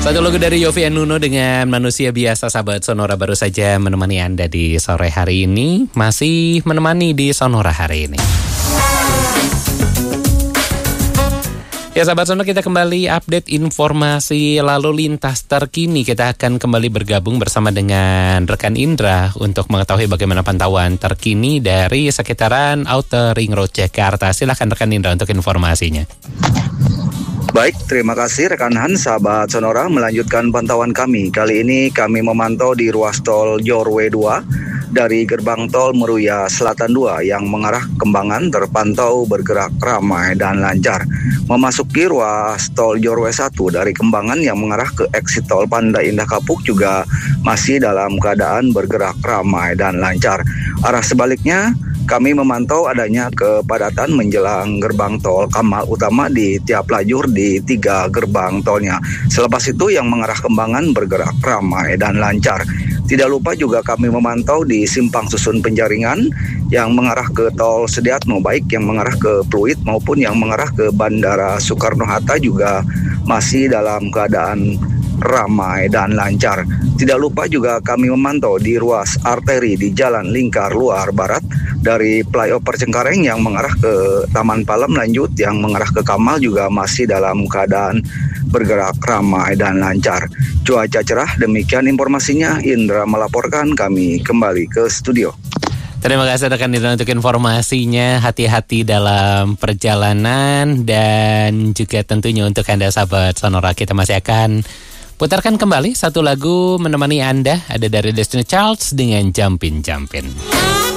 Satu lagu dari Yovie and Nuno dengan Manusia Biasa. Sahabat Sonora baru saja menemani Anda di sore hari ini. Masih menemani di Sonora hari ini. Ya sahabat Sonora, kita kembali update informasi lalu lintas terkini. Kita akan kembali bergabung bersama dengan rekan Indra untuk mengetahui bagaimana pantauan terkini dari sekitaran Outer Ring Road Jakarta. Silakan rekan Indra untuk informasinya. Baik, terima kasih rekan Hans. Sahabat Sonora, melanjutkan pantauan kami. Kali ini kami memantau di ruas tol Jorwe 2 dari gerbang tol Meruya Selatan 2 yang mengarah Kembangan terpantau bergerak ramai dan lancar. Memasuki ruas tol Jorwe 1 dari Kembangan yang mengarah ke eksit tol Pandai Indah Kapuk juga masih dalam keadaan bergerak ramai dan lancar. Arah sebaliknya, kami memantau adanya kepadatan menjelang gerbang tol Kamal Utama di tiap lajur di 3 gerbang tolnya. Selepas itu yang mengarah Kembangan bergerak ramai dan lancar. Tidak lupa juga kami memantau di Simpang Susun Penjaringan yang mengarah ke tol Sediatmo, baik yang mengarah ke Pluit maupun yang mengarah ke Bandara Soekarno-Hatta juga masih dalam keadaan ramai dan lancar. Tidak lupa juga kami memantau di ruas arteri di Jalan Lingkar Luar Barat dari flyover Cengkareng yang mengarah ke Taman Palem, lanjut yang mengarah ke Kamal juga masih dalam keadaan bergerak ramai dan lancar. Cuaca cerah, demikian informasinya. Indra melaporkan, kami kembali ke studio. Terima kasih rekan Indra untuk informasinya. Hati-hati dalam perjalanan dan juga tentunya untuk Anda sahabat Sonora, kita masih akan putarkan kembali satu lagu menemani Anda. Ada dari Destiny Child dengan Jumpin' Jumpin'.